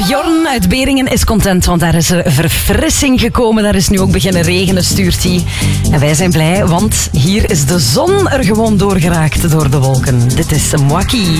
Jorn uit Beringen is content, want daar is er verfrissing gekomen. Daar is nu ook beginnen regenen, stuurt hij. En wij zijn blij, want hier is de zon er gewoon doorgeraakt door de wolken. Dit is Mwaki.